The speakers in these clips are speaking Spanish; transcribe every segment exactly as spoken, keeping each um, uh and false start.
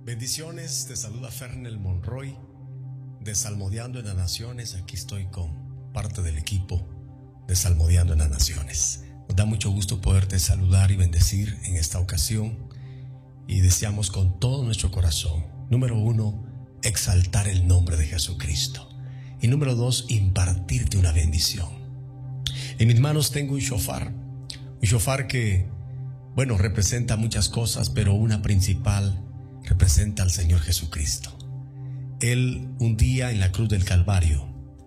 Bendiciones, te saluda Fernel Monroy de Salmodiando en las Naciones. Aquí estoy con parte del equipo de Salmodiando en las Naciones. Nos da mucho gusto poderte saludar y bendecir en esta ocasión, y deseamos con todo nuestro corazón, número uno, exaltar el nombre de Jesucristo, y número dos, impartirte una bendición. En mis manos tengo un shofar, un shofar que, bueno, representa muchas cosas, pero una principal representa al Señor Jesucristo. Él un día en la cruz del Calvario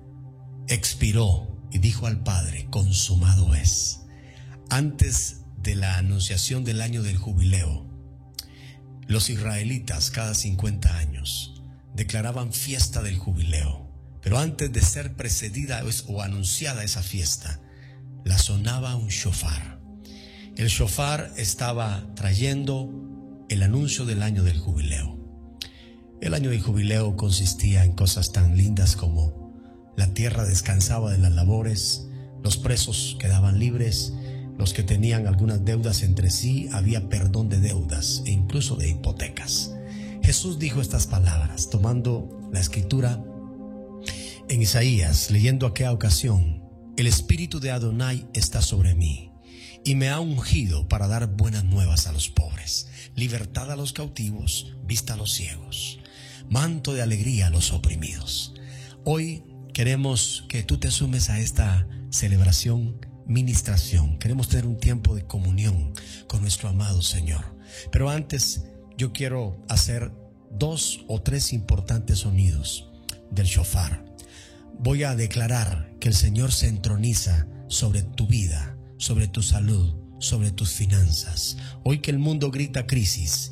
expiró y dijo al Padre: consumado es. Antes de la anunciación del año del jubileo, los israelitas cada cincuenta años declaraban fiesta del jubileo, pero antes de ser precedida o anunciada esa fiesta, la sonaba un shofar. El shofar estaba trayendo el anuncio del año del jubileo. El año del jubileo consistía en cosas tan lindas como la tierra descansaba de las labores, los presos quedaban libres, los que tenían algunas deudas entre sí, había perdón de deudas e incluso de hipotecas. Jesús dijo estas palabras tomando la escritura en Isaías, leyendo aquella ocasión: el espíritu de Adonai está sobre mí y me ha ungido para dar buenas nuevas a los pobres, libertad a los cautivos, vista a los ciegos, manto de alegría a los oprimidos. Hoy queremos que tú te sumes a esta celebración, ministración. Queremos tener un tiempo de comunión con nuestro amado Señor. Pero antes yo quiero hacer dos o tres importantes sonidos del shofar. Voy a declarar que el Señor se entroniza sobre tu vida, sobre tu salud, sobre tus finanzas. Hoy que el mundo grita crisis,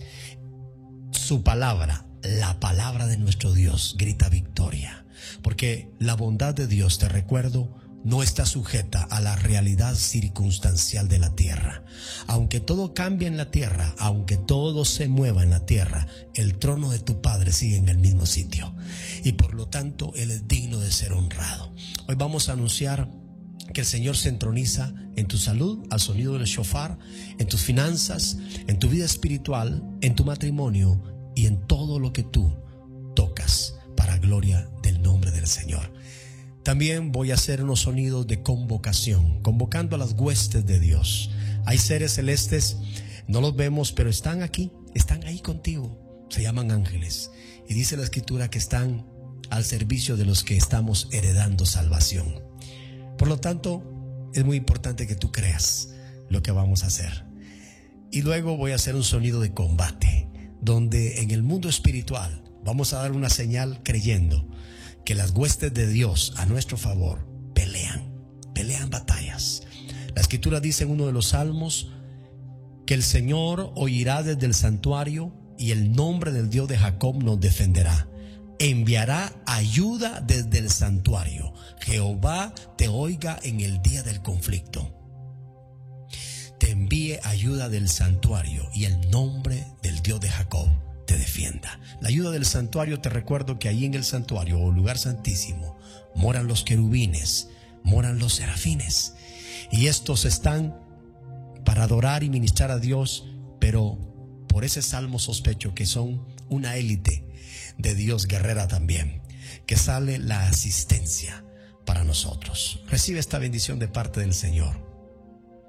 su palabra, la palabra de nuestro Dios, grita victoria. Porque la bondad de Dios, te recuerdo, no está sujeta a la realidad circunstancial de la tierra. Aunque todo cambie en la tierra, aunque todo se mueva en la tierra, el trono de tu Padre sigue en el mismo sitio. Y por lo tanto, Él es digno de ser honrado. Hoy vamos a anunciar que el Señor se entroniza en tu salud al sonido del shofar, en tus finanzas, en tu vida espiritual, en tu matrimonio y en todo lo que tú tocas, para gloria del nombre del Señor. También voy a hacer unos sonidos de convocación, convocando a las huestes de Dios. Hay seres celestes, no los vemos, pero están aquí, están ahí contigo. Se llaman ángeles. Y dice la Escritura que están al servicio de los que estamos heredando salvación. Por lo tanto, es muy importante que tú creas lo que vamos a hacer. Y luego voy a hacer un sonido de combate, donde en el mundo espiritual vamos a dar una señal creyendo que las huestes de Dios a nuestro favor pelean, pelean batallas. La Escritura dice en uno de los salmos que el Señor oirá desde el santuario y el nombre del Dios de Jacob nos defenderá. Enviará ayuda desde el santuario. Jehová te oiga en el día del conflicto. Te envíe ayuda del santuario y el nombre del Dios de Jacob te defienda. La ayuda del santuario, te recuerdo que ahí en el santuario o lugar santísimo moran los querubines, moran los serafines. Y estos están para adorar y ministrar a Dios, pero por ese salmo sospecho que son una élite de Dios guerrera también, que sale la asistencia para nosotros. Recibe esta bendición de parte del Señor.